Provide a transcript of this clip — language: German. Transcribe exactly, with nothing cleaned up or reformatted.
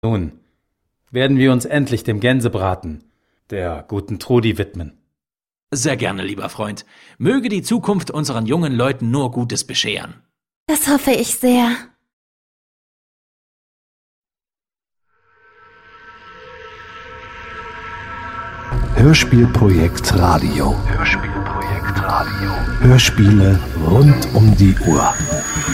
Nun werden wir uns endlich dem Gänsebraten, der guten Trudi, widmen. Sehr gerne, lieber Freund. Möge die Zukunft unseren jungen Leuten nur Gutes bescheren. Das hoffe ich sehr. Hörspielprojekt Radio. Hörspielprojekt Radio. Hörspiele rund um die Uhr.